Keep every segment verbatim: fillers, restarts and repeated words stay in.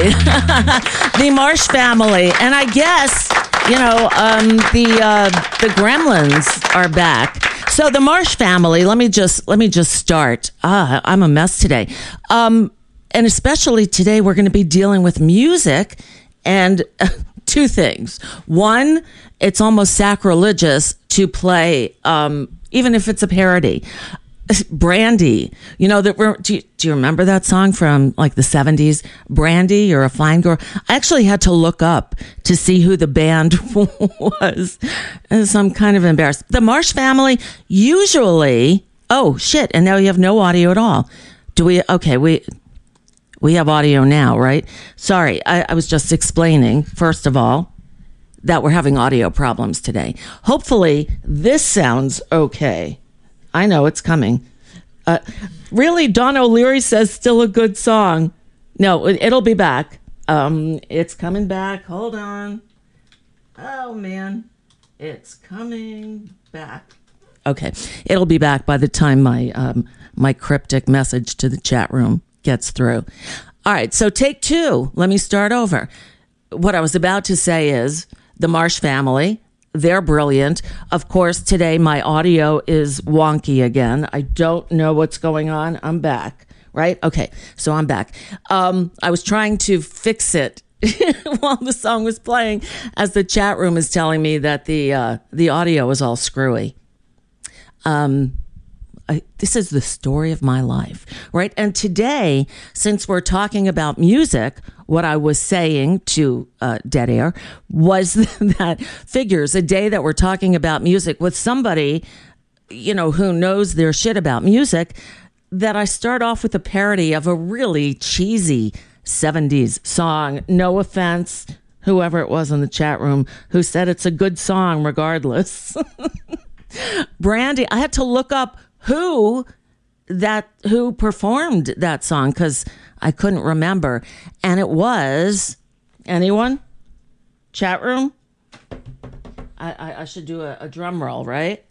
The Marsh Family. And I guess, you know, um, the uh, the Gremlins are back. So the Marsh Family, let me just let me just start. Ah, I'm a mess today. Um, and especially today, we're going to be dealing with music and uh, two things. One, it's almost sacrilegious to play, um, even if it's a parody. Brandy, you know that we're. Do you, do you remember that song from like the seventies? Brandy, you're a fine girl. I actually had to look up to see who the band was, so I'm kind of embarrassed. The Marsh Family usually. Oh shit! And now you have no audio at all. Do we? Okay, we we have audio now, right? Sorry, I, I was just explaining. First of all, that we're having audio problems today. Hopefully, this sounds okay. I know it's coming. Uh, really, Don O'Leary says still a good song. No, it, it'll be back. Um, it's coming back. Hold on. Oh, man. It's coming back. Okay. It'll be back by the time my um, my cryptic message to the chat room gets through. All right. So take two. Let me start over. What I was about to say is the Marsh Family. They're brilliant. Of course, today my audio is wonky again. I don't know what's going on. I'm back, right? Okay, so I'm back. Um, I was trying to fix it while the song was playing, as the chat room is telling me that the uh, the audio is all screwy. Um, I, this is the story of my life, right? And today, since we're talking about music, what I was saying to uh, Dead Air was that figures a day that we're talking about music with somebody, you know, who knows their shit about music, that I start off with a parody of a really cheesy seventies song. No offense, whoever it was in the chat room who said it's a good song regardless. Brandy, I had to look up who that who performed that song because I couldn't remember, and it was anyone? Chat room? I, I, I should do a, a drum roll, right?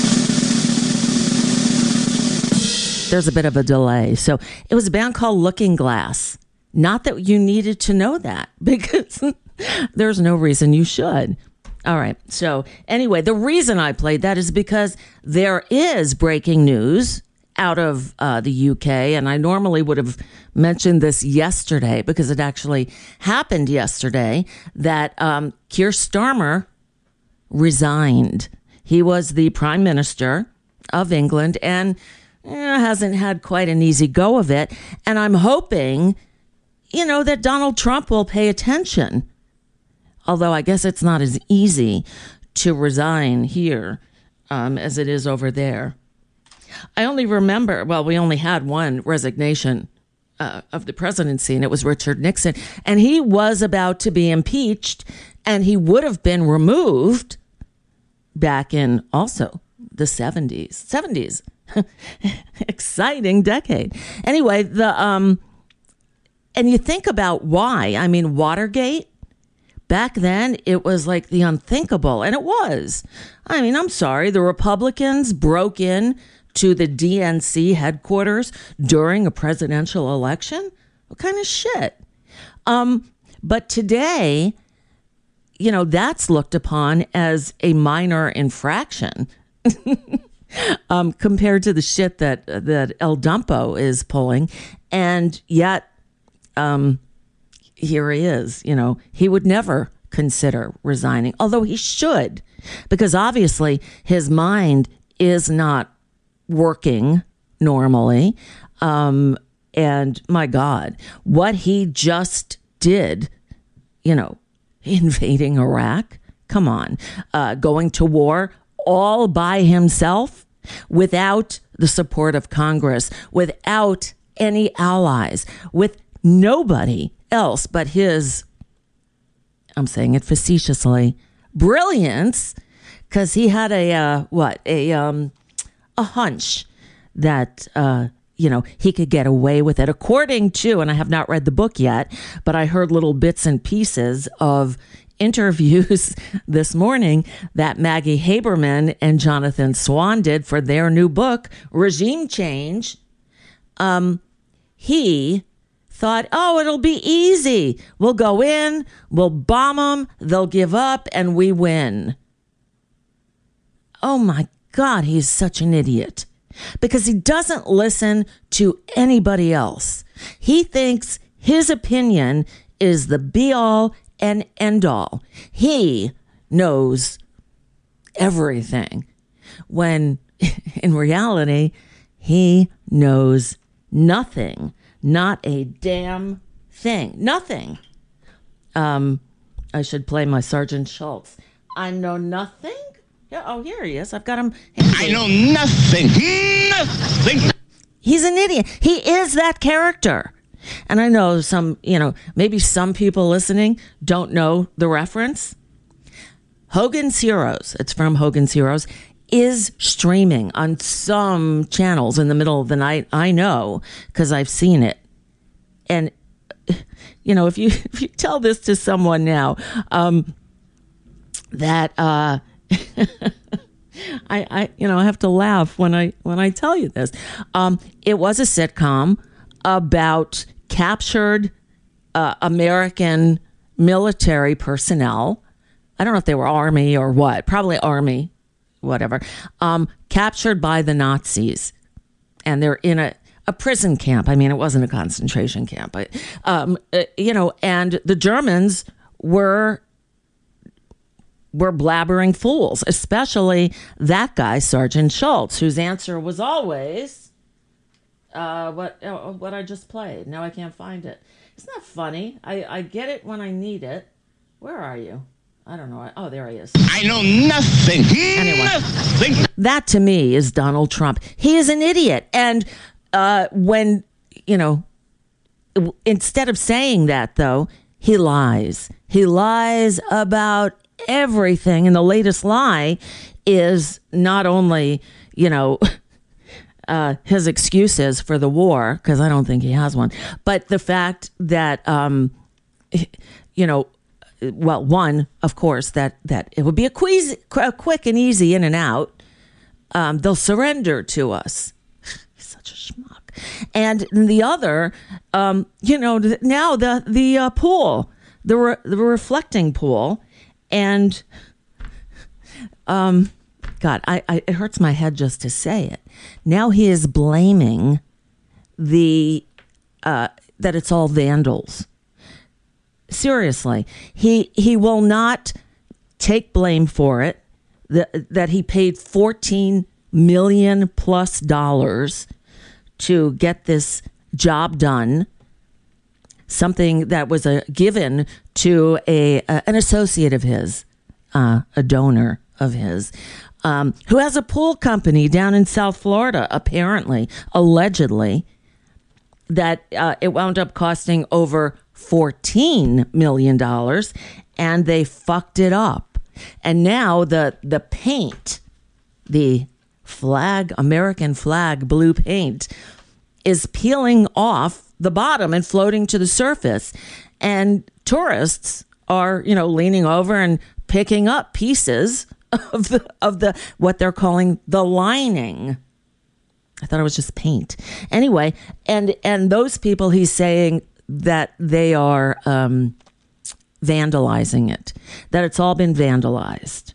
There's a bit of a delay. So it was a band called Looking Glass. Not that you needed to know that, because there's no reason you should. All right. So anyway, the reason I played that is because there is breaking news out of uh, the U K. And I normally would have mentioned this yesterday because it actually happened yesterday that um, Keir Starmer resigned. He was the Prime Minister of England and eh, hasn't had quite an easy go of it. And I'm hoping, you know, that Donald Trump will pay attention. Although I guess it's not as easy to resign here um, as it is over there. I only remember, well, we only had one resignation uh, of the presidency, and it was Richard Nixon. And he was about to be impeached, and he would have been removed back in also the seventies. seventies. Exciting decade. Anyway, the um, and you think about why. I mean, Watergate. Back then, it was like the unthinkable, and it was. I mean, I'm sorry, the Republicans broke in to the D N C headquarters during a presidential election? What kind of shit? Um, but today, you know, that's looked upon as a minor infraction um, compared to the shit that, that El Dumpo is pulling. And yet, um, here he is, you know, he would never consider resigning, although he should, because obviously his mind is not working normally. Um, and my God, what he just did, you know, invading Iraq, come on, uh, going to war all by himself without the support of Congress, without any allies, with nobody else but his, I'm saying it facetiously, brilliance, because he had a, uh, what, a, um, a hunch that, uh, you know, he could get away with it, according to, and I have not read the book yet, but I heard little bits and pieces of interviews this morning that Maggie Haberman and Jonathan Swan did for their new book, Regime Change. Um, he thought, oh, it'll be easy. We'll go in, we'll bomb them, they'll give up, and we win. Oh my God, he's such an idiot. Because he doesn't listen to anybody else. He thinks his opinion is the be-all and end-all. He knows everything. When in reality, he knows nothing. Not a damn thing. Nothing. Um, I should play my Sergeant Schultz. I know nothing. Yeah, oh, here he is. I've got him. I know nothing. Nothing. He's an idiot. He is that character. And I know some, you know, maybe some people listening don't know the reference. Hogan's Heroes, it's from Hogan's Heroes, is streaming on some channels in the middle of the night. I know, because I've seen it. And, you know, if you if you tell this to someone now, um, that uh, I, I, you know, I have to laugh when I when I tell you this. Um, it was a sitcom about captured uh, American military personnel. I don't know if they were Army or what, probably Army, whatever, um, captured by the Nazis. And they're in a, a prison camp. I mean, it wasn't a concentration camp, but, um, uh, you know, and the Germans were were blabbering fools, especially that guy, Sergeant Schultz, whose answer was always, uh, what uh, what I just played. Now I can't find it. Isn't that funny? I, I get it when I need it. Where are you? I don't know. Oh, there he is. I know nothing. Anyway, Nothing. that to me is Donald Trump. He is an idiot. And uh, when, you know, w- instead of saying that, though, he lies. He lies about everything. And the latest lie is not only, you know, uh, his excuses for the war, because I don't think he has one, but the fact that, um, you know, well, one, of course, that, that it would be a, quiz, a quick and easy in and out. Um, they'll surrender to us. He's such a schmuck. And the other, um, you know, now the the uh, pool, the re- the reflecting pool, and um, God, I, I it hurts my head just to say it. Now he is blaming the uh, that it's all vandals. Seriously, he he will not take blame for it. That that he paid fourteen million plus dollars to get this job done. Something that was a given to a, a an associate of his, uh, a donor of his, um, who has a pool company down in South Florida. Apparently, allegedly, that uh, it wound up costing over fourteen million dollars, and they fucked it up. And now the the paint, the flag, American flag blue paint, is peeling off the bottom and floating to the surface. And tourists are, you know, leaning over and picking up pieces of the of the what they're calling the lining. I thought it was just paint. Anyway, and and those people, he's saying that they are um, vandalizing it, that it's all been vandalized.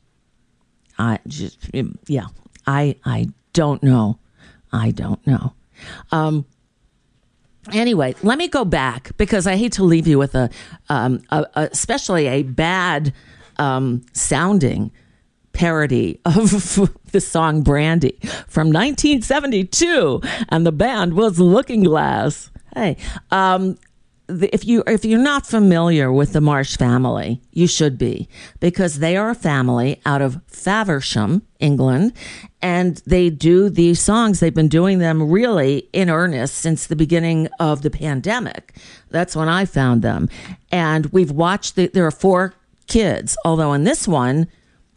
I just, yeah, I I don't know. I don't know. Um, anyway, let me go back because I hate to leave you with a, um, a, a especially a bad um, sounding parody of the song Brandy from nineteen seventy-two, and the band was Looking Glass. Hey, um, if you if you're not familiar with the Marsh family, you should be, because they are a family out of Faversham, England, and they do these songs. They've been doing them really in earnest since the beginning of the pandemic. That's when I found them, and we've watched. The, there are four kids, although in this one,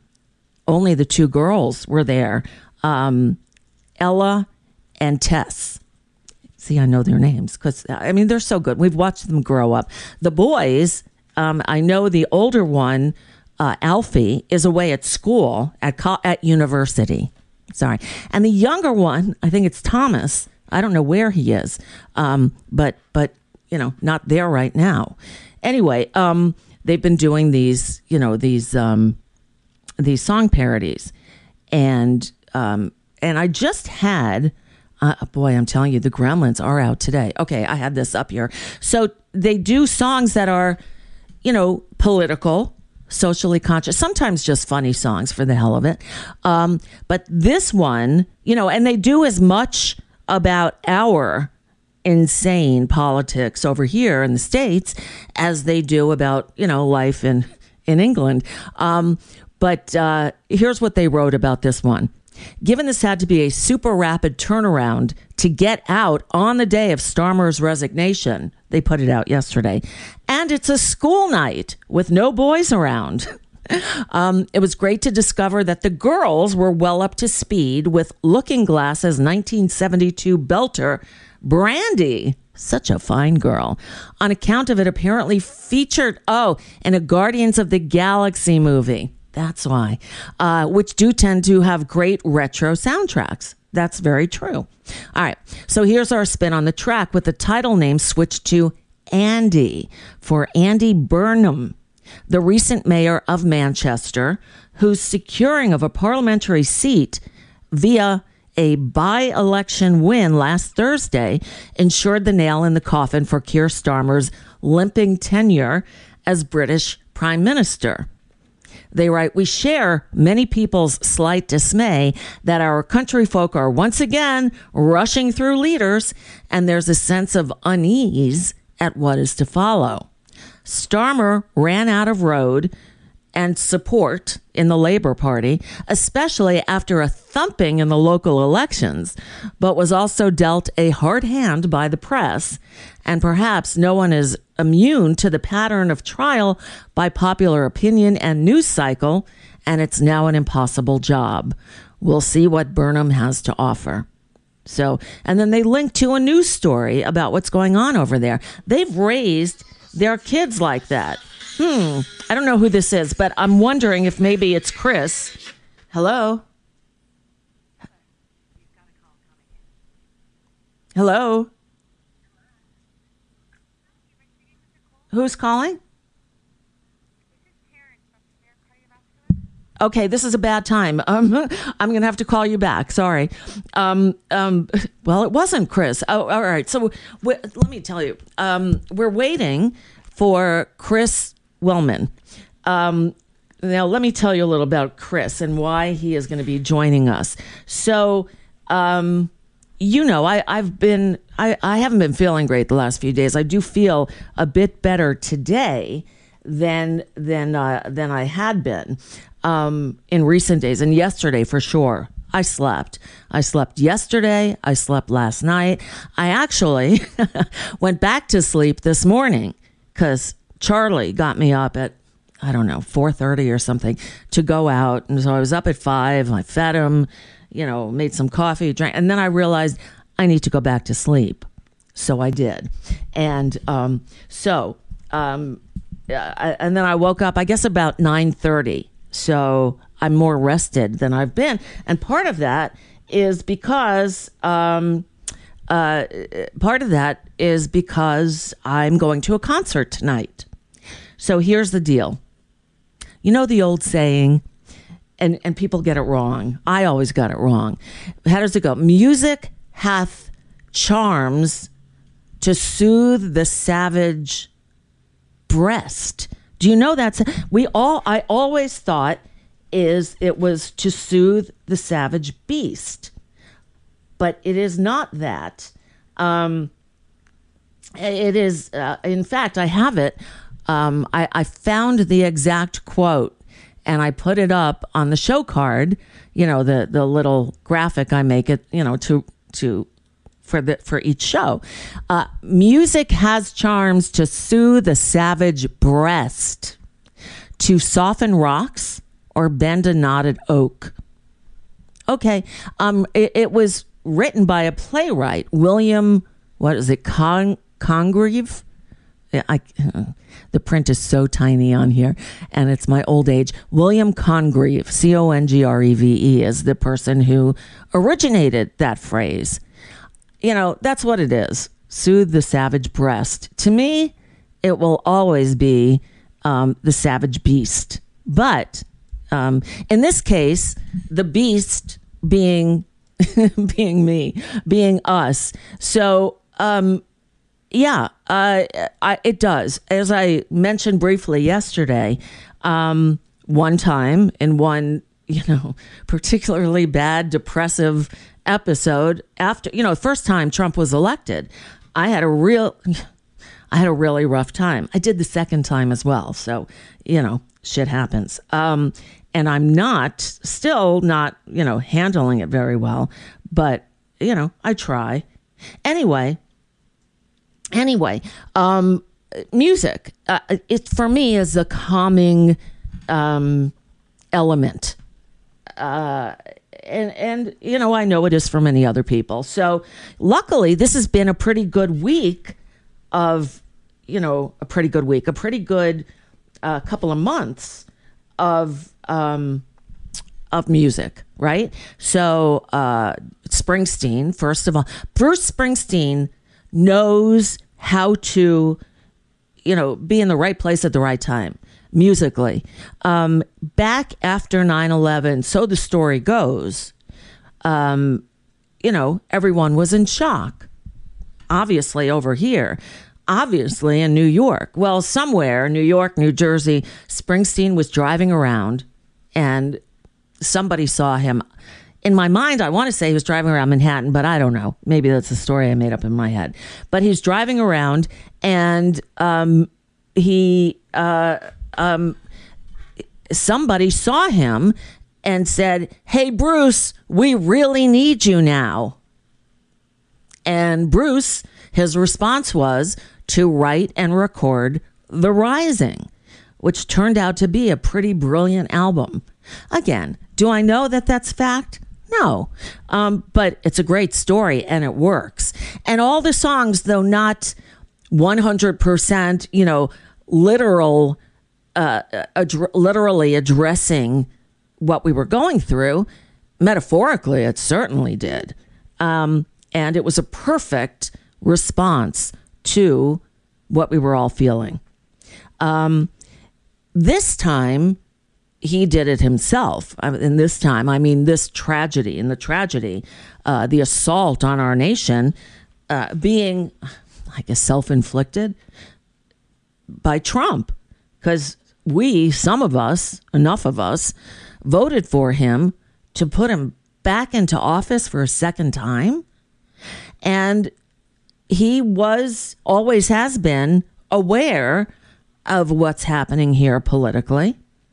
only the two girls were there, um, Ella and Tess. See, I know their names because, I mean, they're so good. We've watched them grow up. The boys, um, I know the older one, uh, Alfie, is away at school, at co- at university. Sorry. And the younger one, I think it's Thomas. I don't know where he is, um, but but you know, not there right now. Anyway, um, they've been doing these, you know, these um, these song parodies, and um, and I just had, uh, boy, I'm telling you, the Gremlins are out today. Okay, I had this up here. So they do songs that are, you know, political, socially conscious, sometimes just funny songs for the hell of it. Um, but this one, you know, and they do as much about our insane politics over here in the States as they do about, you know, life in, in England. Um, but uh, here's what they wrote about this one. Given this had to be a super rapid turnaround to get out on the day of Starmer's resignation, they put it out yesterday, and it's a school night with no boys around. Um, it was great to discover that the girls were well up to speed with Looking Glass's nineteen seventy-two belter, Brandy. Such a fine girl. On account of it apparently featured, oh, in a Guardians of the Galaxy movie. That's why, uh, which do tend to have great retro soundtracks. That's very true. All right. So here's our spin on the track with the title name switched to Andy for Andy Burnham, the recent mayor of Manchester, whose securing of a parliamentary seat via a by-election win last Thursday ensured the nail in the coffin for Keir Starmer's limping tenure as British Prime Minister. They write, we share many people's slight dismay that our country folk are once again rushing through leaders, and there's a sense of unease at what is to follow. Starmer ran out of road and support in the Labour Party, especially after a thumping in the local elections, but was also dealt a hard hand by the press. And perhaps no one is immune to the pattern of trial by popular opinion and news cycle, and it's now an impossible job. We'll see what Burnham has to offer. So, and then they link to a news story about what's going on over there. They've raised their kids like that. Hmm. I don't know who this is, but I'm wondering if maybe it's Chris. Hello? Hello? Who's calling? Okay, this is a bad time. Um, I'm going to have to call you back. Sorry. Um, um, well, it wasn't Chris. Oh, all right. So we, let me tell you, um, we're waiting for Chris Wellman. Um, now, let me tell you a little about Chris and why he is going to be joining us. So, um, you know, I, I've been, I, I haven't been feeling great the last few days. I do feel a bit better today than than uh, than I had been um, in recent days, and yesterday for sure. I slept. I slept yesterday. I slept last night. I actually went back to sleep this morning because Charlie got me up at, I don't know, four thirty or something to go out. And so I was up at five. I fed him, you know, made some coffee, drank. And then I realized I need to go back to sleep. So I did. And um, so, um, I, and then I woke up, I guess, about nine thirty. So I'm more rested than I've been. And part of that is because, um, uh, part of that is because I'm going to a concert tonight. So here's the deal. You know the old saying, and, and people get it wrong. I always got it wrong. How does it go? Music hath charms to soothe the savage breast. Do you know that's, we all, I always thought is it was to soothe the savage beast, but it is not that. Um, it is, uh, in fact, I have it. Um, I, I found the exact quote and I put it up on the show card, you know, the, the little graphic I make it, you know, to, to, for the, for each show. Uh, music has charms to soothe the savage breast, to soften rocks or bend a knotted oak. Okay. Um, it, it was written by a playwright, William, what is it? Con, Congreve? I, the print is so tiny on here, and it's my old age. William Congreve, C O N G R E V E, is the person who originated that phrase. You know, that's what it is. soothe the savage breast. To me, it will always be um, the savage beast. But um, in this case, the beast being being me, being us. So, um, yeah, uh, I, it does. As I mentioned briefly yesterday, um, one time in one, you know, particularly bad, depressive episode after, you know, the first time Trump was elected, I had a real, I had a really rough time. I did the second time as well. So, you know, shit happens. Um, and I'm not, still not, you know, handling it very well, but, you know, I try. Anyway, anyway, um, music, uh, it for me is a calming um, element. Uh, and, and, you know, I know it is for many other people. So luckily, this has been a pretty good week of, you know, a pretty good week, a pretty good uh, couple of months of um, of music, right? So uh, Springsteen, first of all, Bruce Springsteen knows how to, you know, be in the right place at the right time musically. Um, back after nine eleven, so the story goes, um, you know, everyone was in shock. Obviously over here, obviously in New York. Well, somewhere, New York, New Jersey, Springsteen was driving around and somebody saw him. In my mind, I want to say he was driving around Manhattan, but I don't know. Maybe that's a story I made up in my head. But he's driving around and um, he, uh, um, somebody saw him and said, "Hey, Bruce, we really need you now." And Bruce, his response was to write and record The Rising, which turned out to be a pretty brilliant album. Again, do I know that that's fact? No. Um, but it's a great story and it works. And all the songs, though not one hundred percent, you know, literal, uh, ad- literally addressing what we were going through, metaphorically, it certainly did. Um, and it was a perfect response to what we were all feeling. Um, this time, he did it himself. And this time, I mean, this tragedy, and the tragedy, uh, the assault on our nation, uh, being, I guess, self-inflicted by Trump. Because we, some of us, enough of us, voted for him to put him back into office for a second time. And he was, always has been, aware of what's happening here politically.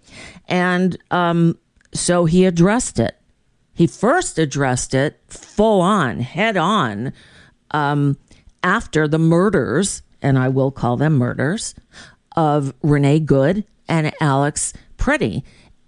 And um, so he addressed it. He first addressed it full on, head on, um, after the murders, and I will call them murders, of Renee Good and Alex Pretty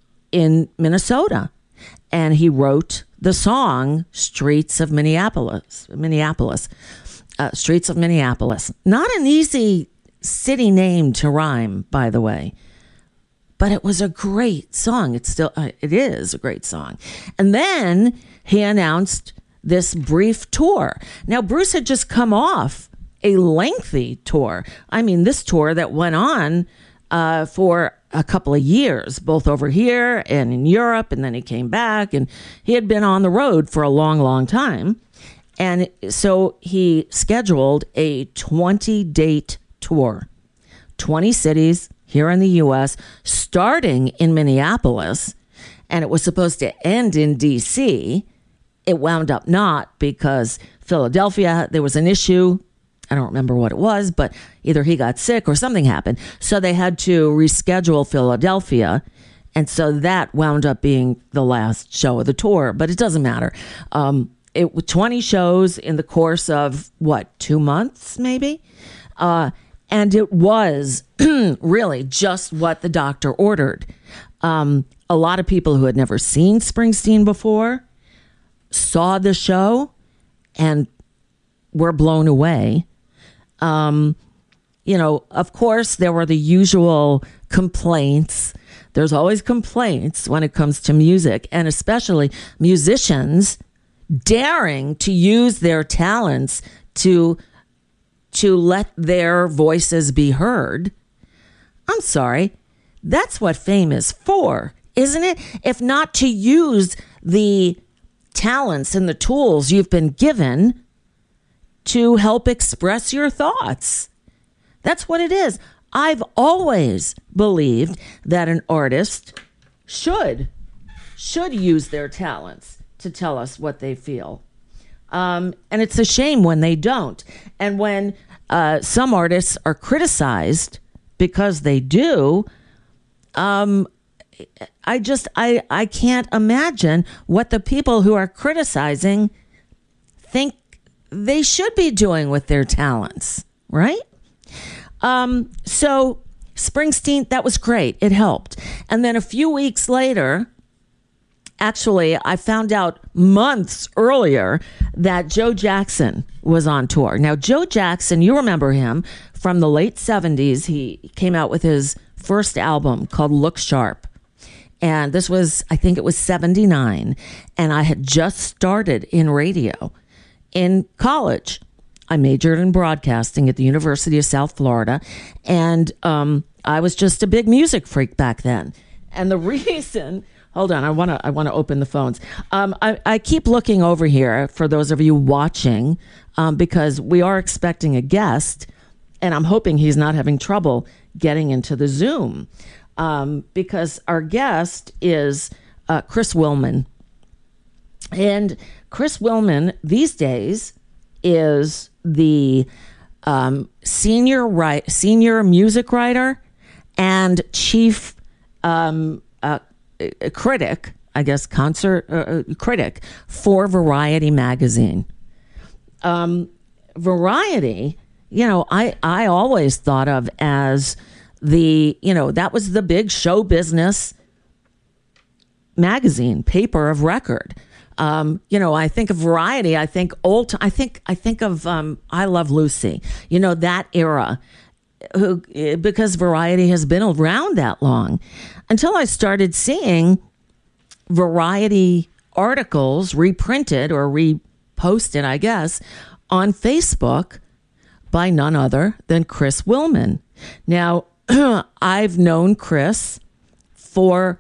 in Minnesota. And he wrote the song Streets of Minneapolis, Minneapolis, uh, Streets of Minneapolis. Not an easy city name to rhyme, by the way. But it was a great song. It's still, uh, it is a great song. And then he announced this brief tour. Now, Bruce had just come off a lengthy tour. I mean, this tour that went on uh, for a couple of years, both over here and in Europe. And then he came back and he had been on the road for a long, long time. And so he scheduled a twenty date tour, twenty cities here in the U S, starting in Minneapolis, and it was supposed to end in D C. It wound up not, because Philadelphia, there was an issue. I don't remember what it was, but either he got sick or something happened. So they had to reschedule Philadelphia. And so that wound up being the last show of the tour, but it doesn't matter. Um, it was twenty shows in the course of, what, two months maybe? Uh, and it was really just what the doctor ordered. Um, a lot of people who had never seen Springsteen before saw the show and were blown away. Um, you know, of course, there were the usual complaints. There's always complaints when it comes to music, and especially musicians daring to use their talents to to let their voices be heard. I'm sorry. That's what fame is for, isn't it? If not to use the talents and the tools you've been given to help express your thoughts. That's what it is. I've always believed that an artist should, should use their talents to tell us what they feel. Um, and it's a shame when they don't. And when uh, some artists are criticized because they do, um, I just, I, I can't imagine what the people who are criticizing think they should be doing with their talents, right? Um, so Springsteen, that was great. It helped. And then a few weeks later, actually, I found out months earlier that Joe Jackson was on tour. Now, Joe Jackson, you remember him from the late seventies. He came out with his first album called Look Sharp. And this was, I think it was seventy-nine. And I had just started in radio in college. I majored in broadcasting at the University of South Florida. And um, I was just a big music freak back then. And the reason... Hold on, I want to I want to open the phones. Um, I, I keep looking over here for those of you watching um, because we are expecting a guest, and I'm hoping he's not having trouble getting into the Zoom um, because our guest is uh, Chris Willman. And Chris Willman these days is the um, senior right senior music writer and chief um, uh, a critic, I guess, concert uh, critic for Variety magazine. Um, Variety, you know, I, I always thought of as the, you know, that was the big show business magazine, paper of record. Um, you know, I think of Variety, I think old, I think, I think of um, I Love Lucy, you know, that era. Who, because Variety has been around that long, until I started seeing Variety articles reprinted or reposted, I guess, on Facebook by none other than Chris Willman. Now, I've known Chris for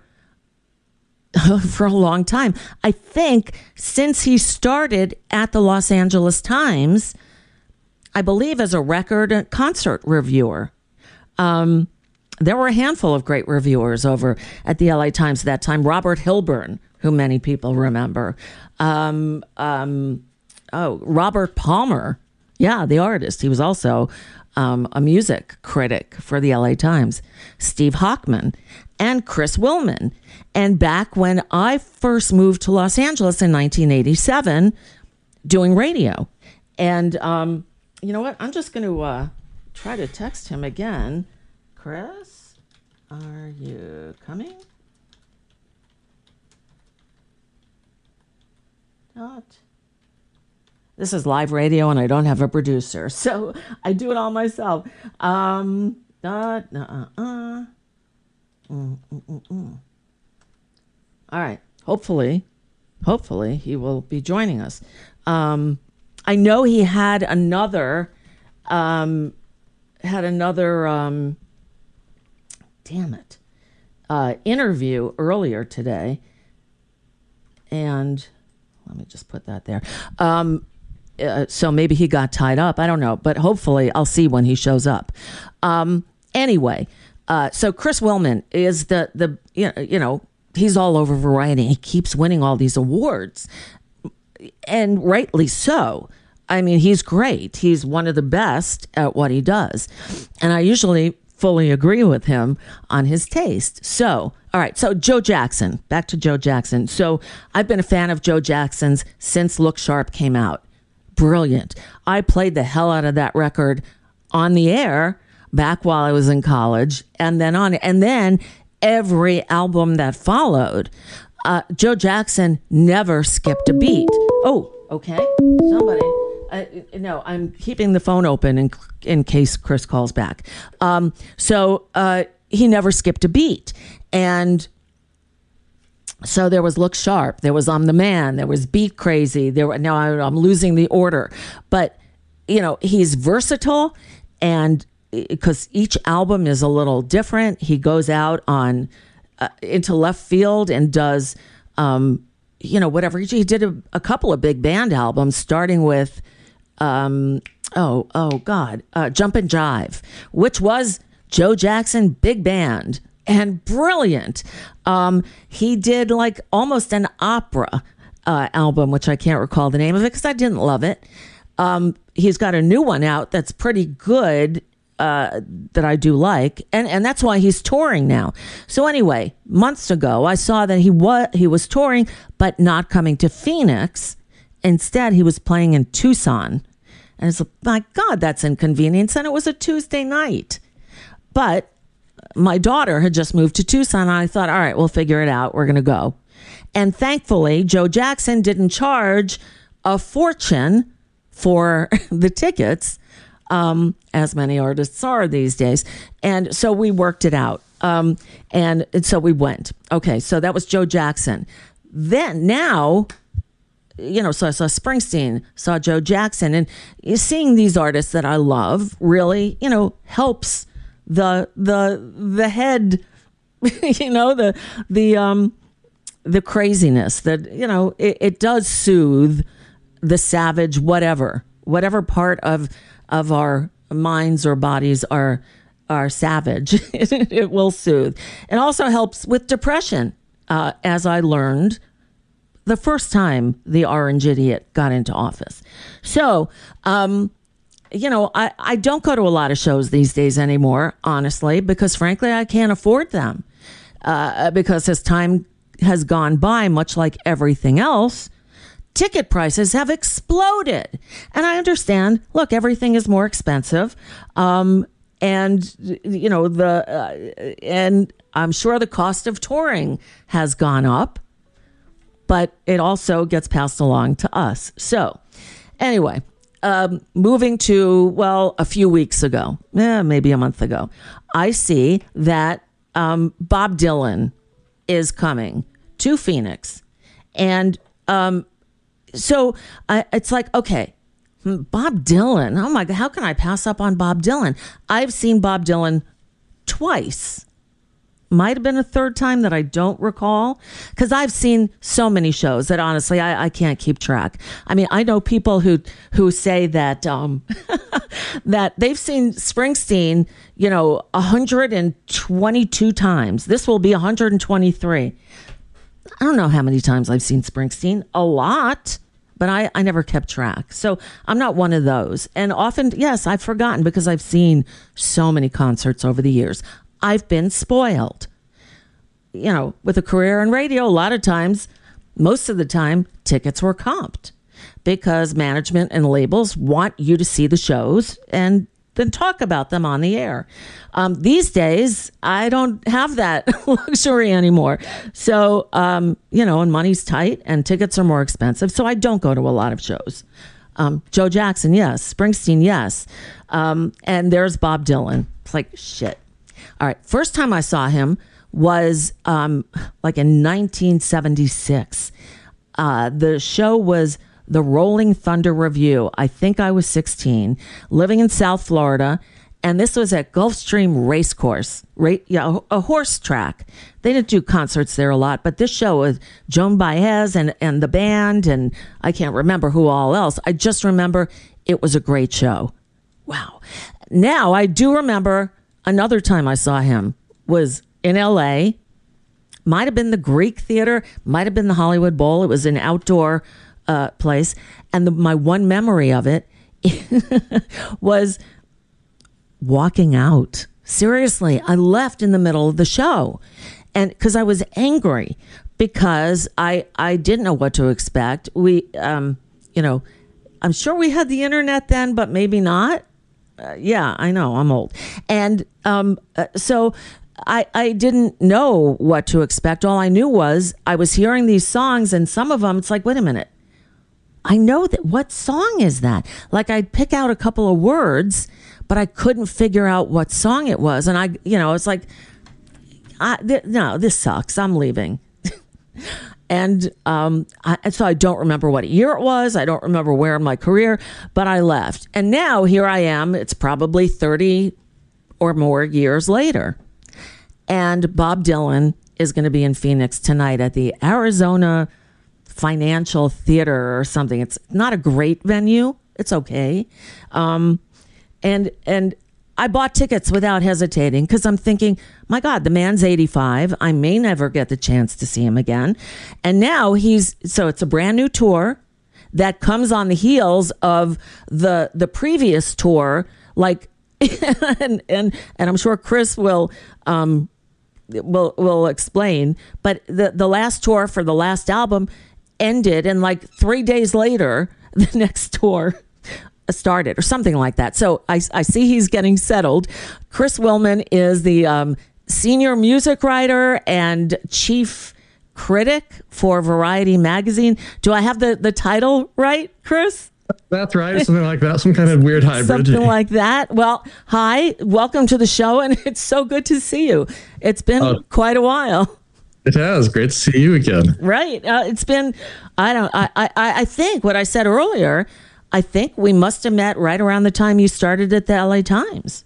for a long time. I think since he started at the Los Angeles Times, I believe as a record and concert reviewer. Um, there were a handful of great reviewers over at the L A Times at that time. Robert Hilburn, who many people remember. Um, um, oh, Robert Palmer. Yeah, the artist. He was also um, a music critic for the L A Times. Steve Hockman and Chris Willman. And back when I first moved to Los Angeles in nineteen eighty-seven, doing radio. And... Um, You know what? I'm just going to uh, try to text him again. Chris, are you coming? Not. This is live radio, and I don't have a producer, so I do it all myself. Um. Uh. Uh. Uh. Mm, mm, mm, mm. All right. Hopefully, hopefully he will be joining us. Um. I know he had another, um, had another, um, damn it, uh, interview earlier today. And let me just put that there. Um, uh, so maybe he got tied up. I don't know, but hopefully I'll see when he shows up. Um, anyway, uh, so Chris Willman is the, the, you know, he's all over Variety. He keeps winning all these awards. And rightly so. I mean, he's great. He's one of the best at what he does. And I usually fully agree with him on his taste. So, all right. So Joe Jackson, back to Joe Jackson. So I've been a fan of Joe Jackson's since Look Sharp came out. Brilliant. I played the hell out of that record on the air back while I was in college and then on. And then every album that followed. Uh, Joe Jackson never skipped a beat. Oh, okay. Somebody. Uh, no, I'm keeping the phone open in, in case Chris calls back. Um, so uh, he never skipped a beat. And so there was Look Sharp. There was I'm the Man. There was Beat Crazy. There were, now I, I'm losing the order. But you know, he's versatile, and because each album is a little different, he goes out on uh, into left field and does, um, you know, whatever. He did a, a couple of big band albums, starting with, um, oh, oh God, uh, Jump and Jive, which was Joe Jackson big band and brilliant. Um, he did like almost an opera uh, album, which I can't recall the name of it because I didn't love it. Um, he's got a new one out that's pretty good, uh, that I do like. And, and that's why he's touring now. So anyway, months ago, I saw that he was, he was touring, but not coming to Phoenix. Instead, he was playing in Tucson. And it's like, my God, that's inconvenience. And it was a Tuesday night. But my daughter had just moved to Tucson. And I thought, all right, we'll figure it out. We're going to go. And thankfully, Joe Jackson didn't charge a fortune for the tickets, um, as many artists are these days. And so we worked it out. Um, and, and so we went. Okay, so that was Joe Jackson. Then now, you know, so I saw Springsteen, saw Joe Jackson, and seeing these artists that I love really, you know, helps the the the head, you know, the the um the craziness that, you know, it, it does soothe the savage, whatever, whatever part of of our minds or bodies are are savage. it, it will soothe. It also helps with depression, uh, as I learned the first time the Orange Idiot got into office. So, um, you know, I, I don't go to a lot of shows these days anymore, honestly, because frankly, I can't afford them. Uh, because as time has gone by, much like everything else, ticket prices have exploded. And I understand, look, everything is more expensive. Um, and, you know, the uh, and I'm sure the cost of touring has gone up, but it also gets passed along to us. So anyway, um, moving to, well, a few weeks ago, eh, maybe a month ago, I see that um, Bob Dylan is coming to Phoenix. And um, so I, it's like, okay, Bob Dylan. Oh my God, how can I pass up on Bob Dylan? I've seen Bob Dylan twice. Might have been a third time that I don't recall, because I've seen so many shows that honestly I, I can't keep track. I mean, I know people who who say that um, that they've seen Springsteen, you know, one hundred twenty-two times. This will be one hundred twenty-three. I don't know how many times I've seen Springsteen. A lot, but I, I never kept track. So I'm not one of those. And often, yes, I've forgotten because I've seen so many concerts over the years. I've been spoiled. You know, with a career in radio, a lot of times, most of the time, tickets were comped because management and labels want you to see the shows and then talk about them on the air. Um, these days, I don't have that luxury anymore. So, um, you know, and money's tight and tickets are more expensive. So I don't go to a lot of shows. Um, Joe Jackson, yes. Springsteen, yes. Um, and there's Bob Dylan. It's like, shit. All right. First time I saw him was um, like in nineteen seventy-six. Uh, the show was the Rolling Thunder Review. I think I was sixteen, living in South Florida. And this was at Gulfstream Racecourse, right? Yeah, a, a horse track. They didn't do concerts there a lot, but this show was Joan Baez and, and the band, and I can't remember who all else. I just remember it was a great show. Wow. Now, I do remember another time I saw him was in L A. Might have been the Greek Theater, might have been the Hollywood Bowl. It was an outdoor uh, place. And the, my one memory of it was walking out. Seriously, I left in the middle of the show, and because I was angry because I I didn't know what to expect. We, um, you know, I'm sure we had the internet then, but maybe not. Uh, yeah, I know, I'm old, and um, uh, so I I didn't know what to expect. All I knew was I was hearing these songs, and some of them, it's like, wait a minute, I know that. What song is that? Like, I'd pick out a couple of words, but I couldn't figure out what song it was. And I, you know, it's like, I, th- no, this sucks. I'm leaving. And um, I, so I don't remember what year it was. I don't remember where in my career, but I left. And now here I am. It's probably thirty or more years later. And Bob Dylan is going to be in Phoenix tonight at the Arizona Financial Theater or something. It's not a great venue. It's okay. Um, and and I bought tickets without hesitating because I'm thinking, my God, the man's eighty-five. I may never get the chance to see him again. And now he's, so it's a brand new tour that comes on the heels of the the previous tour. Like, and, and, and I'm sure Chris will, um, will, will explain, but the, the last tour for the last album ended, and like three days later, the next tour started or something like that. So I, I see he's getting settled. Chris Willman is the um, senior music writer and chief critic for Variety magazine. Do I have the, the title right, Chris? That's right. Something like that. Some kind of weird hybrid. Something like that. Well, hi, welcome to the show. And it's so good to see you. It's been uh, quite a while. It has. Great to see you again. Right. Uh, it's been, I don't, I, I, I think what I said earlier, I think we must have met right around the time you started at the L A Times.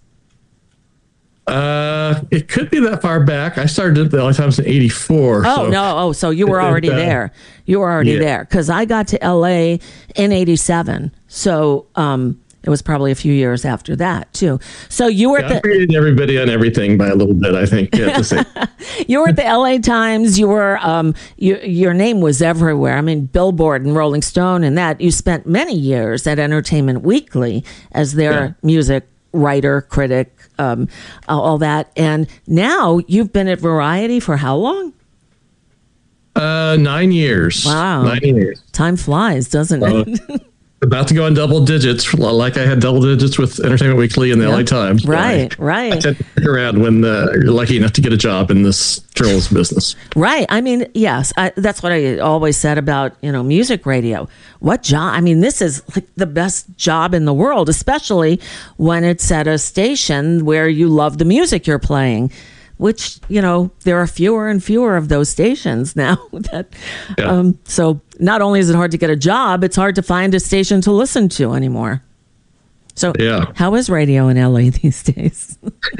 Uh, it could be that far back. I started at the L A Times in eighty-four. Oh, so no. Oh, so you were already uh, there. You were already yeah. there. Because I got to L A in eighty-seven. So um, it was probably a few years after that, too. So you were yeah, at the... I created everybody on everything by a little bit, I think. Yeah, to say. You were at the L A Times. You were, um, you, your name was everywhere. I mean, Billboard and Rolling Stone and that. You spent many years at Entertainment Weekly as their yeah. music writer, critic, um, all that. And now you've been at Variety for how long? Uh, nine years. Wow. Nine years. Time flies, doesn't uh, it? About to go in double digits, like I had double digits with Entertainment Weekly and the yep. L A Times. Right, I, right. I tend to stick around when uh, you're lucky enough to get a job in this journalism business. Right. I mean, yes, I, that's what I always said about, you know, music radio. What job? I mean, this is like the best job in the world, especially when it's at a station where you love the music you're playing. Which, you know, there are fewer and fewer of those stations now. that, yeah. um, so not only is it hard to get a job, it's hard to find a station to listen to anymore. So yeah. How is radio in L A these days?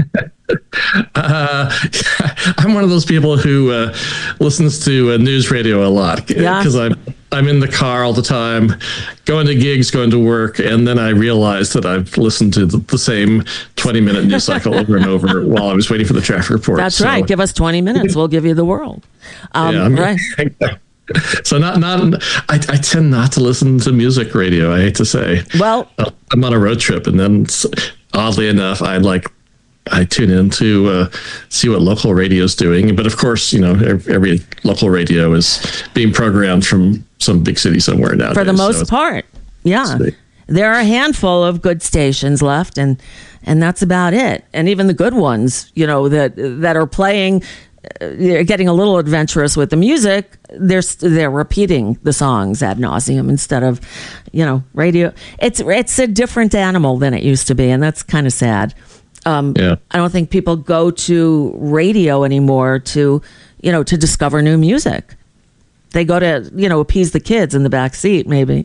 uh, I'm one of those people who uh, listens to uh, news radio a lot because yeah. I'm I'm in the car all the time, going to gigs, going to work, and then I realized that I've listened to the, the same twenty minute news cycle over and over while I was waiting for the traffic report. That's so. right. Give us twenty minutes, we'll give you the world. Um, yeah, I mean, right. So not not I, I tend not to listen to music radio. I hate to say. Well, uh, I'm on a road trip, and then oddly enough, I like I tune in to uh, see what local radio is doing. But of course, you know, every, every local radio is being programmed from some big city somewhere nowadays. For the most so part, yeah. There are a handful of good stations left, and and that's about it. And even the good ones, you know, that that are playing. They're getting a little adventurous with the music. They're they're repeating the songs ad nauseum instead of, you know, radio. It's it's a different animal than it used to be, and that's kind of sad. Um, yeah. I don't think people go to radio anymore to, you know, to discover new music. They go to, you know, appease the kids in the back seat, maybe.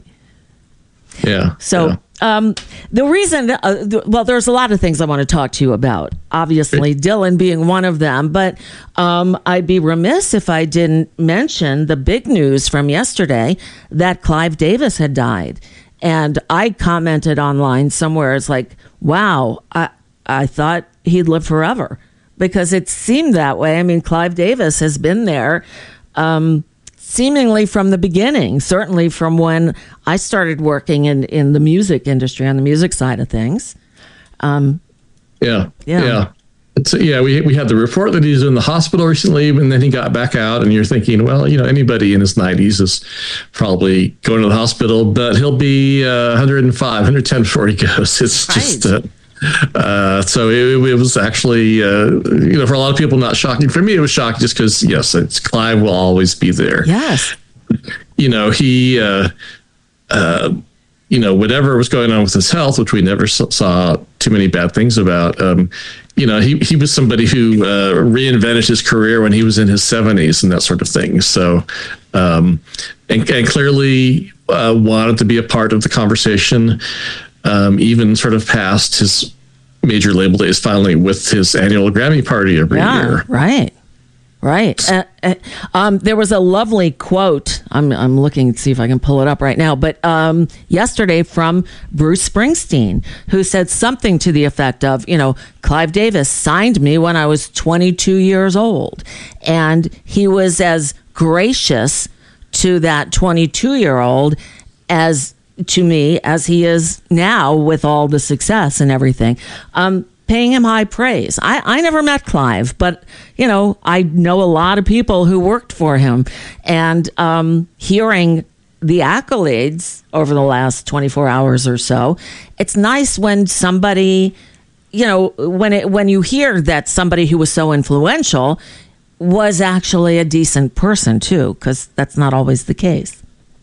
Yeah. So. Yeah. Um, the reason, uh, th- well, there's a lot of things I want to talk to you about, obviously Dylan being one of them, but um, I'd be remiss if I didn't mention the big news from yesterday that Clive Davis had died. And I commented online somewhere, it's like, wow, I, I thought he'd live forever because it seemed that way. I mean, Clive Davis has been there, um, seemingly from the beginning, certainly from when I started working in, in the music industry, on the music side of things. Um, yeah, yeah. yeah. It's, yeah, we we had the report that he's in the hospital recently, and then he got back out, and you're thinking, well, you know, anybody in his nineties is probably going to the hospital, but he'll be uh, one hundred five, one hundred ten before he goes. It's right. just... Uh, Uh, so it, it was actually, uh, you know, for a lot of people, not shocking. For me, it was shocking just because, yes, it's, Clive will always be there. Yes. You know, he, uh, uh, you know, whatever was going on with his health, which we never saw too many bad things about, um, you know, he, he was somebody who uh, reinvented his career when he was in his seventies and that sort of thing. So, um, and, and clearly uh, wanted to be a part of the conversation, um, even sort of past his major label days, finally with his annual Grammy party every yeah, year. Right. Right. Uh, uh, um, there was a lovely quote. I'm I'm looking to see if I can pull it up right now. But um, yesterday from Bruce Springsteen, who said something to the effect of, you know, Clive Davis signed me when I was twenty-two years old. And he was as gracious to that twenty-two-year-old as to me as he is now with all the success and everything. Um paying him high praise. I, I never met Clive, but, you know, I know a lot of people who worked for him. And um, hearing the accolades over the last twenty-four hours or so, it's nice when somebody, you know, when it when you hear that somebody who was so influential was actually a decent person, too, because that's not always the case.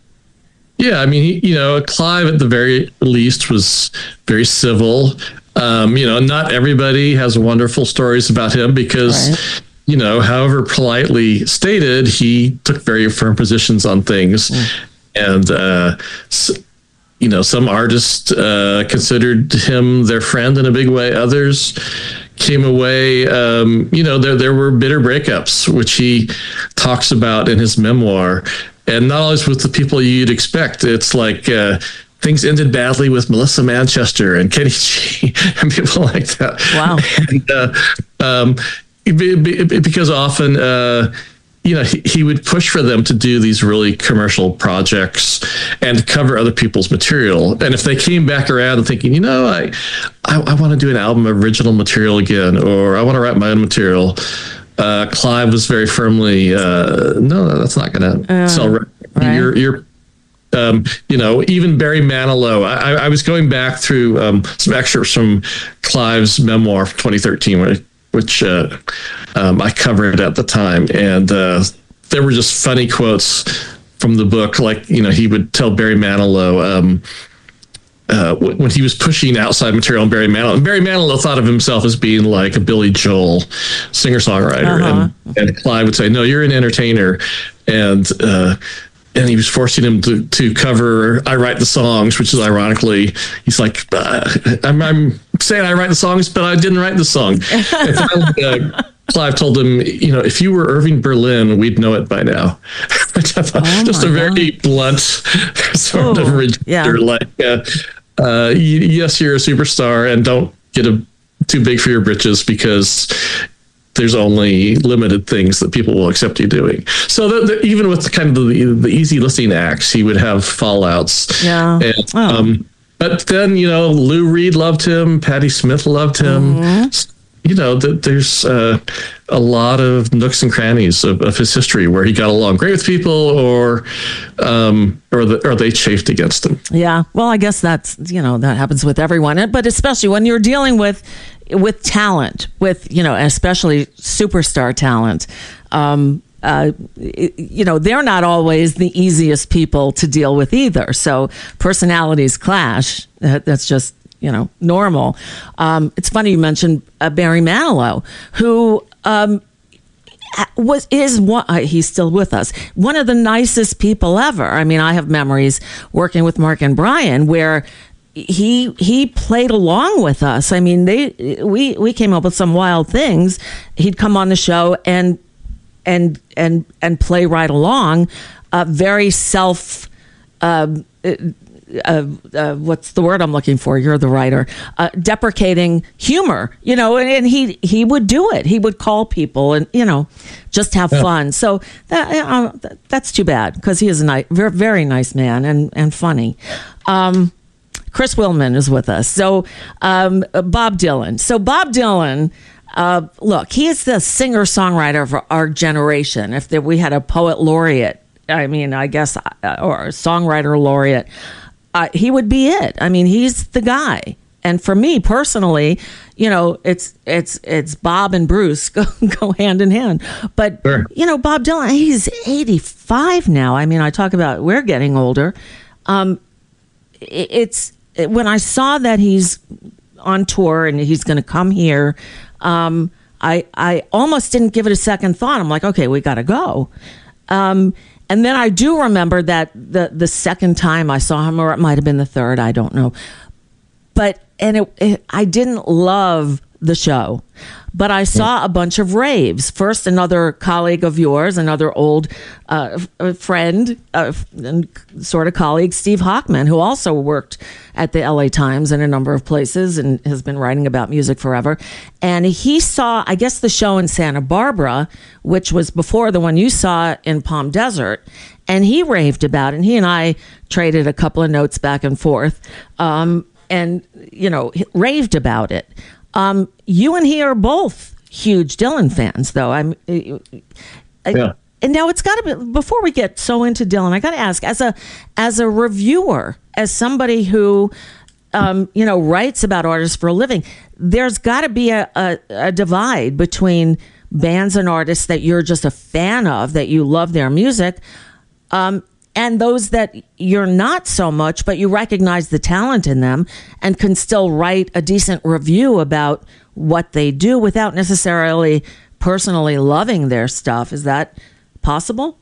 Yeah, I mean, you know, Clive at the very least was very civil. Um, you know, not everybody has wonderful stories about him because, right. you know, however politely stated, he took very firm positions on things. Mm. And, uh, so, you know, some artists uh, considered him their friend in a big way. Others came away, um, you know, there, there were bitter breakups, which he talks about in his memoir. And not always with the people you'd expect. It's like, uh, things ended badly with Melissa Manchester and Kenny G and people like that. Wow. And, uh, um, because often, uh, you know, he, he would push for them to do these really commercial projects and cover other people's material. And if they came back around and thinking, you know, I, I, I want to do an album of original material again, or I want to write my own material, uh, Clive was very firmly, uh, no, that's not going to uh, sell. Right. You're, you're, Um, you know, even Barry Manilow. I, I was going back through um, some excerpts from Clive's memoir from twenty thirteen, which, which uh, um, I covered at the time. And uh, there were just funny quotes from the book. Like, you know, he would tell Barry Manilow um, uh, when he was pushing outside material on Barry Manilow. And Barry Manilow thought of himself as being like a Billy Joel singer-songwriter. Uh-huh. And, and Clive would say, no, you're an entertainer. And, uh, And he was forcing him to, to cover I Write the Songs, which is ironically, he's like, uh, I'm, I'm saying I write the songs, but I didn't write the song. And finally, uh, Clive told him, you know, if you were Irving Berlin, we'd know it by now. oh Just a very God. blunt sort Ooh, of rejoinder, yeah. like, uh, uh, yes, you're a superstar, and don't get a, too big for your britches because there's only limited things that people will accept you doing. So the, the, even with the kind of the, the easy listening acts, he would have fallouts. Yeah. And, oh. um, but then, you know, Lou Reed loved him. Patti Smith loved him. Mm-hmm. You know, th- there's uh, a lot of nooks and crannies of, of his history where he got along great with people, or um, or, the, or they chafed against him. Yeah. Well, I guess that's, you know, that happens with everyone. But especially when you're dealing with with talent, with, you know, especially superstar talent, um, uh, you know, they're not always the easiest people to deal with either. So personalities clash. That's just, you know, normal. Um, it's funny you mentioned uh, Barry Manilow, who um, was is one. Uh, he's still with us. One of the nicest people ever. I mean, I have memories working with Mark and Brian where he he played along with us. I mean, they we we came up with some wild things. He'd come on the show and and and and play right along. Uh, very self. Uh, Uh, uh, what's the word I'm looking for? You're the writer. Uh, deprecating humor, you know, and, and he he would do it. He would call people and, you know, just have yeah. fun. So that, uh, that's too bad because he is a nice, very, very nice man and, and funny. Um, Chris Willman is with us. So um, Bob Dylan. So Bob Dylan, uh, look, he is the singer-songwriter of our generation. If there, we had a poet laureate, I mean, I guess, uh, or a songwriter laureate, Uh, he would be it. I mean, he's the guy. And for me personally, you know, it's it's it's Bob and Bruce go, go hand in hand. But, sure. you know, Bob Dylan, he's eighty-five now. I mean, I talk about we're getting older. Um, it's when I saw that he's on tour and he's going to come here, um, I I almost didn't give it a second thought. I'm like, okay, we got to go. Um, and then I do remember that the the second time I saw him, or it might have been the third, I don't know. But and it, it, I didn't love the show, but I saw a bunch of raves. First, another colleague of yours, another old uh, friend uh, and sort of colleague, Steve Hockman, who also worked at the L A Times in a number of places and has been writing about music forever. And he saw, I guess, the show in Santa Barbara, which was before the one you saw in Palm Desert. And he raved about it. And he and I traded a couple of notes back and forth um, and, you know, raved about it. Um, you and he are both huge Dylan fans, though. I'm, I, yeah. And now it's got to be. Before we get so into Dylan, I got to ask, as a as a reviewer, as somebody who, um, you know, writes about artists for a living, there's got to be a, a, a divide between bands and artists that you're just a fan of, that you love their music, um, and those that you're not so much, but you recognize the talent in them and can still write a decent review about what they do without necessarily personally loving their stuff. Is that possible?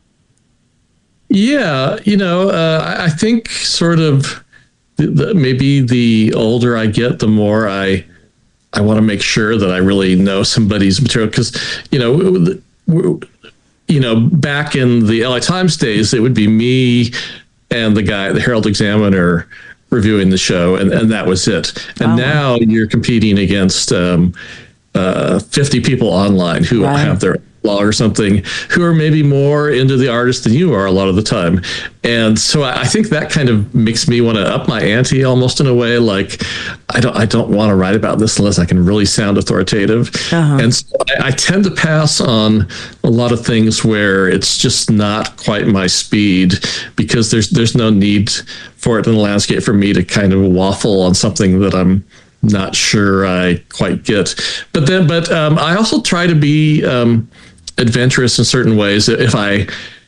Yeah, you know, uh, I think sort of the, the, maybe the older I get, the more I I want to make sure that I really know somebody's material, because, you know, we're, you know, back in the L A Times days, it would be me and the guy at the Herald Examiner reviewing the show, and, and that was it. And oh, now you're competing against um, uh, fifty people online who right. have their blog or something, who are maybe more into the artist than you are a lot of the time. And so I, I think that kind of makes me want to up my ante almost in a way. Like, I don't I don't want to write about this unless I can really sound authoritative. Uh-huh. And so I, I tend to pass on a lot of things where it's just not quite my speed, because there's there's no need for it in the landscape for me to kind of waffle on something that I'm not sure I quite get. But then, but um, I also try to be um, adventurous in certain ways if I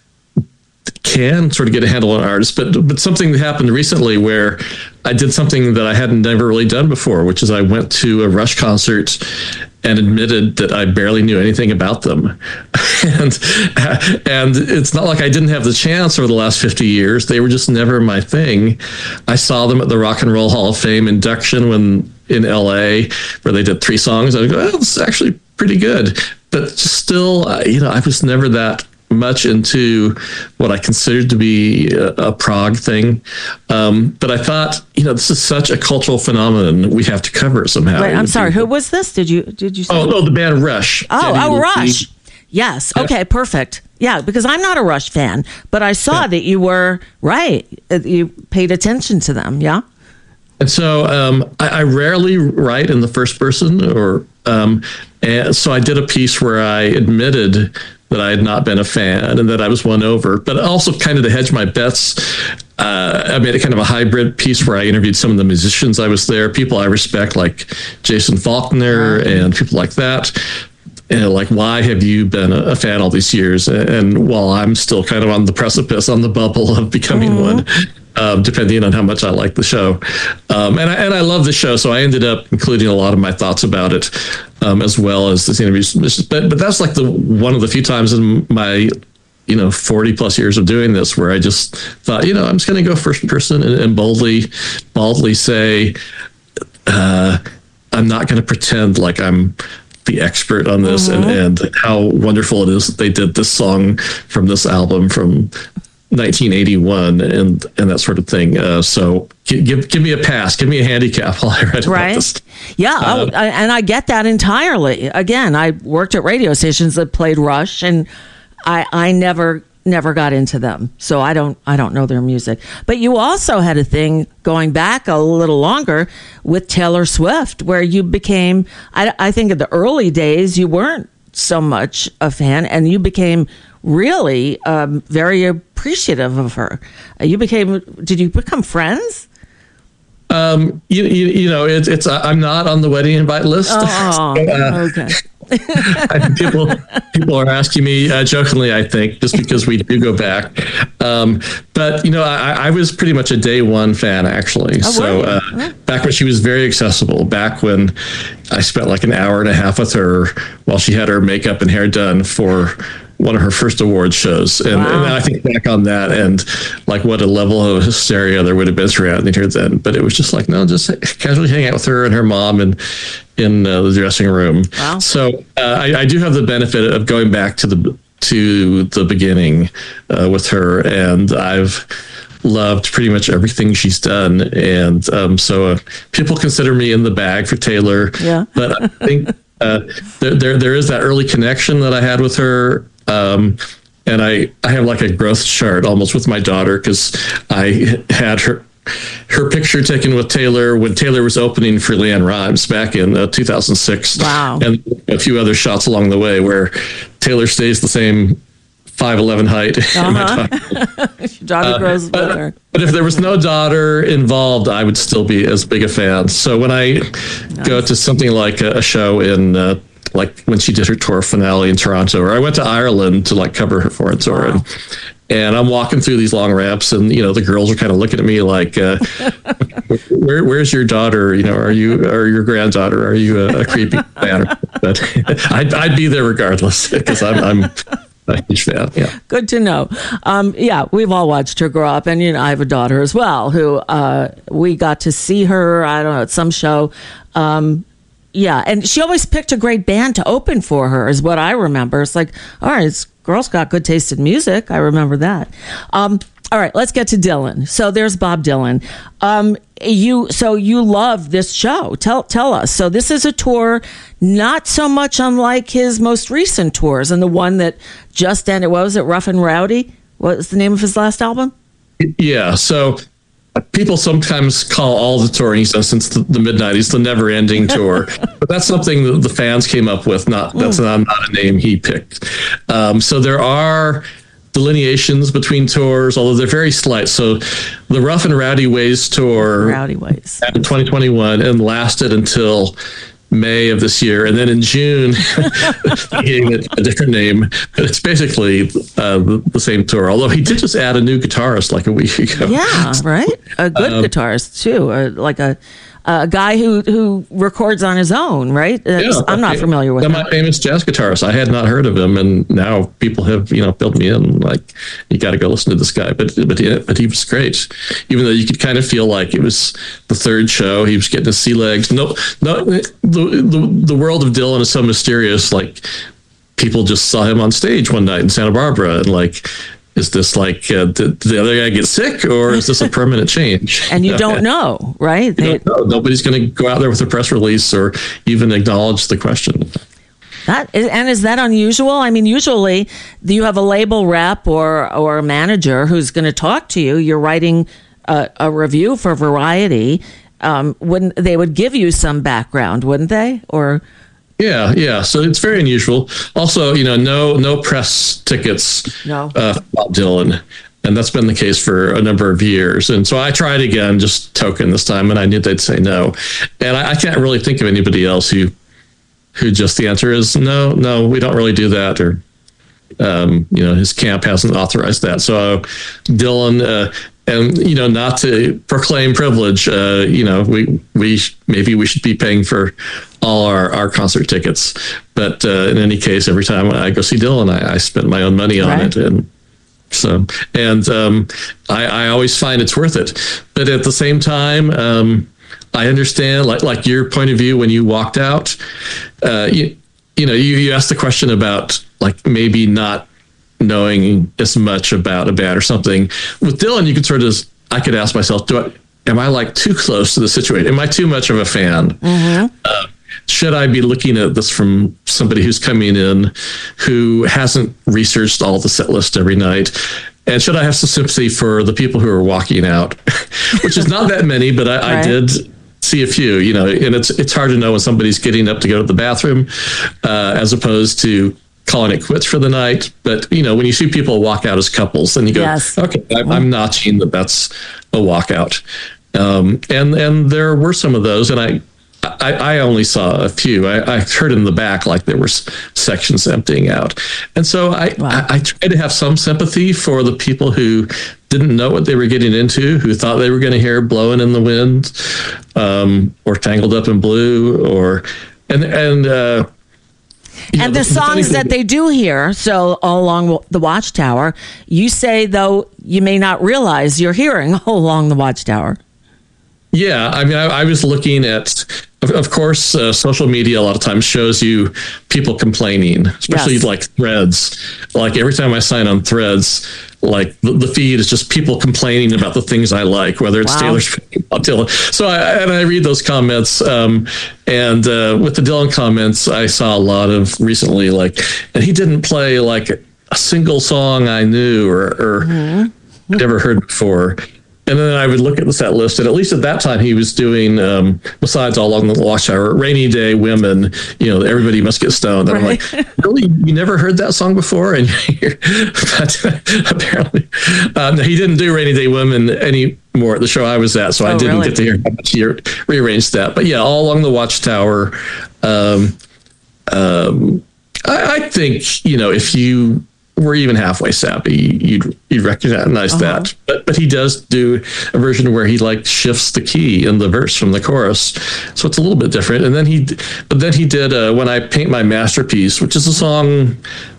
can sort of get a handle on artists. But but something that happened recently where I did something that I hadn't never really done before, which is I went to a Rush concert and admitted that I barely knew anything about them. and and it's not like I didn't have the chance over the last fifty years. They were just never my thing. I saw them at the Rock and Roll Hall of Fame induction when in L A, where they did three songs. I go, oh, this is actually pretty good. But still, uh, you know, I was never that much into what I considered to be a, a prog thing. Um, but I thought, you know, this is such a cultural phenomenon. We have to cover it somehow. Wait, I'm sorry. Who was this? Did you, did you say? Oh, no, the band Rush. Oh, oh, Rush. Yes. Yeah. Okay, perfect. Yeah, because I'm not a Rush fan, but I saw yeah. that you were right. You paid attention to them. Yeah. And so um, I, I rarely write in the first person, or um, and so I did a piece where I admitted that I had not been a fan and that I was won over, but also kind of to hedge my bets. Uh, I made a kind of a hybrid piece where I interviewed some of the musicians I was there, people I respect, like Jason Faulkner and people like that. And like, why have you been a fan all these years? And while I'm still kind of on the precipice, on the bubble of becoming mm-hmm. one, um, depending on how much I like the show. Um, and I, and I love the show. So I ended up including a lot of my thoughts about it, um, as well as this interviews. But, but that's like the one of the few times in my, you know, forty plus years of doing this where I just thought, you know, I'm just going to go first person and, and boldly, boldly say, uh, I'm not going to pretend like I'm the expert on this, mm-hmm. and, and how wonderful it is that they did this song from this album from nineteen eighty-one and and that sort of thing. Uh, so give give me a pass, give me a handicap while I write right. about this. Yeah, uh, I, and I get that entirely. Again, I worked at radio stations that played Rush, and I I never never got into them, so I don't I don't know their music. But you also had a thing going back a little longer with Taylor Swift, where you became, I, I think in the early days you weren't so much a fan, and you became really um, very appreciative of her. You became, did you become friends? Um, you, you, you know, it, it's I'm not on the wedding invite list. Oh, so, uh, okay. I, people people are asking me uh, jokingly, I think, just because we do go back. Um, but you know, I, I was pretty much a day one fan, actually. Oh, so uh, yeah. Back when she was very accessible, back when I spent like an hour and a half with her while she had her makeup and hair done for one of her first award shows. And, wow. and I think back on that and like what a level of hysteria there would have been surrounding her then. But it was just like, no, just casually hang out with her and her mom and in uh, the dressing room. Wow. So uh, I, I do have the benefit of going back to the to the beginning uh, with her. And I've loved pretty much everything she's done. And um, so uh, people consider me in the bag for Taylor. Yeah. But I think uh, there, there there is that early connection that I had with her. Um, and I, I have like a growth chart almost with my daughter because I had her her picture taken with Taylor when Taylor was opening for LeAnn Rimes back in uh, two thousand six. Wow. And a few other shots along the way where Taylor stays the same five eleven height. Uh-huh. My daughter, Your daughter uh, grows but, with her. But if there was no daughter involved, I would still be as big a fan. So when I nice. go to something like a, a show in uh, like when she did her tour finale in Toronto, or I went to Ireland to like cover her foreign tour. Wow. And, and I'm walking through these long ramps and, you know, the girls are kind of looking at me like, uh, where, where's your daughter? You know, are you, or your granddaughter? Are you a, a creepy fan? But I'd, I'd be there regardless because I'm, I'm a huge fan. Yeah. Good to know. Um, yeah, we've all watched her grow up, and you know, I have a daughter as well who uh, we got to see her, I don't know, at some show. Um, Yeah, and she always picked a great band to open for her, is what I remember. It's like, all right, this girl's got good taste in music. I remember that. Um, all right, let's get to Dylan. So there's Bob Dylan. Um, you, so you love this show. Tell tell us. So this is a tour, not so much unlike his most recent tours, and the one that just ended. What was it? Rough and Rowdy. What was the name of his last album? Yeah. So. People sometimes call all the touring he's done since the, the mid nineties the never-ending tour, but that's something that the fans came up with. Not that's not, not a name he picked. Um, so there are delineations between tours, although they're very slight. So the Rough and Rowdy Ways tour, Rowdy Ways, in twenty twenty-one and lasted until May of this year, and then in June, getting a different name, but it's basically uh, the, the same tour. Although he did just add a new guitarist like a week ago. Yeah, right. A good um, guitarist too, uh, like a a guy who who records on his own, right? Yeah, I'm not familiar with him. My famous jazz guitarist. I had not heard of him, and now people have you know filled me in. Like, you got to go listen to this guy. But but he, but he was great, even though you could kind of feel like it was the third show. He was getting his sea legs. No, no. The, the the world of Dylan is so mysterious. Like, people just saw him on stage one night in Santa Barbara, and like, is this like, uh, did the other guy get sick, or is this a permanent change? And you don't know, right? You They, don't know. Nobody's going to go out there with a press release or even acknowledge the question. That is, and is that unusual? I mean, usually you have a label rep or or a manager who's going to talk to you. You're writing a, a review for Variety. Um, wouldn't they would give you some background, wouldn't they? Or Yeah, yeah. So it's very unusual. Also, you know, no no press tickets no. uh, for Bob Dylan. And that's been the case for a number of years. And so I tried again, just token this time, and I knew they'd say no. And I, I can't really think of anybody else who who just the answer is no, no, we don't really do that, or um, you know, his camp hasn't authorized that. So uh, Dylan, uh, and you know, not to proclaim privilege, uh, you know, we we maybe we should be paying for all our, our concert tickets. But uh, in any case, every time I go see Dylan, I, I spend my own money on right. it, and so and um, I, I always find it's worth it. But at the same time, um, I understand, like like your point of view when you walked out. Uh, you, you know, you, you asked the question about like maybe not knowing as much about a band or something. With Dylan, you could sort of, I could ask myself, do I, am I like too close to the situation? Am I too much of a fan? Mm-hmm. Uh, should I be looking at this from somebody who's coming in who hasn't researched all the set list every night? And should I have some sympathy for the people who are walking out, which is not that many, but I, right. I did see a few, you know, and it's it's hard to know when somebody's getting up to go to the bathroom uh, as opposed to calling it quits for the night. But, you know, when you see people walk out as couples, then you go, yes. okay, I, I'm notching that that's a walkout. Um, and and there were some of those, and I I, I only saw a few. I, I heard in the back like there were sections emptying out, and so I, wow. I I tried to have some sympathy for the people who didn't know what they were getting into, who thought they were going to hear "Blowing in the Wind" um, or "Tangled Up in Blue," or and and. Uh, You and know, the, the songs that they do hear, so all along the Watchtower, you say, though, you may not realize you're hearing all along the Watchtower. Yeah, I mean, I, I was looking at, of, of course, uh, social media a lot of times shows you people complaining, especially yes. like Threads. Like every time I sign on Threads, like the, the feed is just people complaining about the things I like, whether it's wow. Taylor Swift or Dylan. So I, and I read those comments, um, and uh, with the Dylan comments, I saw a lot of recently, like, and he didn't play like a single song I knew or, or mm-hmm. never heard before. And then I would look at the set list, and at least at that time, he was doing, um, besides All Along the Watchtower, Rainy Day, Women, you know, Everybody Must Get Stoned. And right. I'm like, really? You never heard that song before? And but apparently, um, he didn't do Rainy Day, Women anymore at the show I was at, so oh, I didn't really? get to hear how much he rearranged that. But yeah, All Along the Watchtower. Um, um, I, I think, you know, if you were even halfway savvy, you'd you'd recognize uh-huh. that. But but he does do a version where he like shifts the key in the verse from the chorus, so it's a little bit different. And then he, but then he did uh, When I Paint My Masterpiece, which is a song.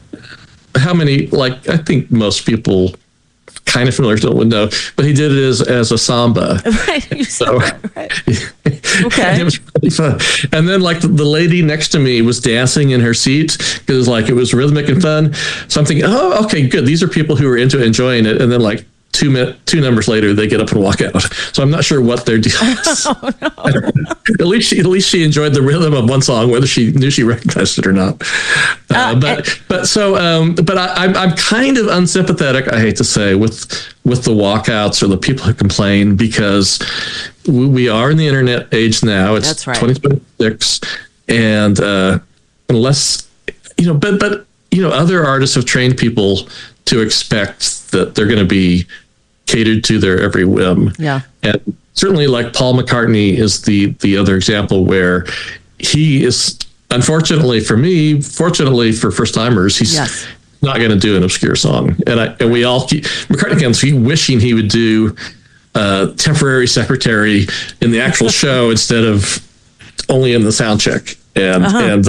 How many? Like I think most people kind of familiar don't know, but he did it as as a samba. Right. You so right. Okay. It was really fun. And then like the, the lady next to me was dancing in her seat because like it was rhythmic and fun. So I'm thinking, oh, okay, good. These are people who are into enjoying it. And then like two mi- two numbers later, they get up and walk out. So I'm not sure what they're doing. Oh, no. At least she, at least she enjoyed the rhythm of one song, whether she knew she recognized it or not. Uh, uh, but and- but so um, but I, I'm I'm kind of unsympathetic. I hate to say with with the walkouts or the people who complain because we, we are in the internet age now. It's That's right. twenty twenty-six, and uh, unless you know, but but you know, other artists have trained people to expect that they're going to be catered to their every whim. Yeah. And certainly like Paul McCartney is the, the other example where he is, unfortunately for me, fortunately for first timers, he's yes. not going to do an obscure song. And I, and we all keep, McCartney comes wishing he would do uh temporary secretary in the actual show instead of only in the sound check. And, uh-huh. and,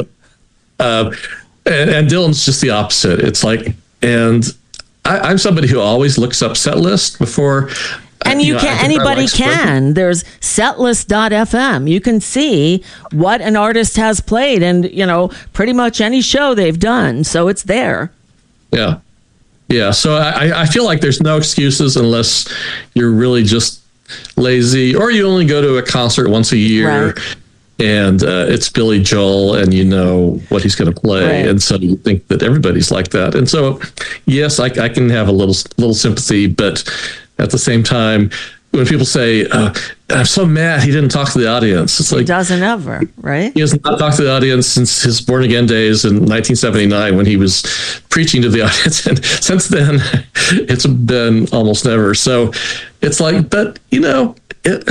uh, and, and Dylan's just the opposite. It's like, and I, I'm somebody who always looks up set list before. And you, you know, can, anybody can. There's setlist dot f m. You can see what an artist has played and, you know, pretty much any show they've done. So it's there. Yeah. Yeah. So I, I feel like there's no excuses unless you're really just lazy or you only go to a concert once a year. Right. And uh, it's Billy Joel, and you know what he's going to play, right. And so you think that everybody's like that. And so, yes, I, I can have a little little sympathy, but at the same time, when people say, uh, "I'm so mad he didn't talk to the audience," it's like he doesn't ever, right? He has not talked to the audience since his Born Again days in nineteen seventy-nine when he was preaching to the audience, and since then, it's been almost never. So it's like, but you know, it.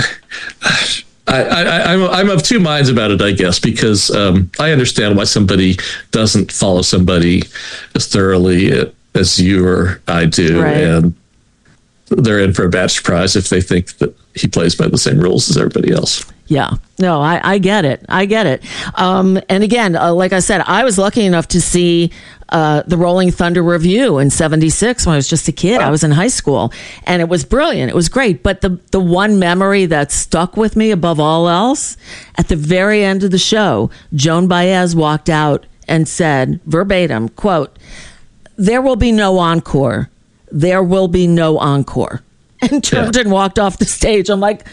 I, I, I'm I'm of two minds about it, I guess, because um, I understand why somebody doesn't follow somebody as thoroughly as you or I do, right. And they're in for a bad surprise if they think that he plays by the same rules as everybody else. Yeah, no, I, I get it. I get it. Um, and again, uh, like I said, I was lucky enough to see uh, the Rolling Thunder Revue in seventy-six when I was just a kid. Wow. I was in high school, and it was brilliant. It was great. But the, the one memory that stuck with me above all else, at the very end of the show, Joan Baez walked out and said, verbatim, quote, "There will be no encore. There will be no encore." And turned yeah. and walked off the stage. I'm like,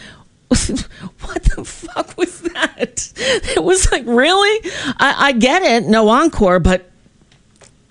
what the fuck was that? It was like, really? I, I get it, no encore, but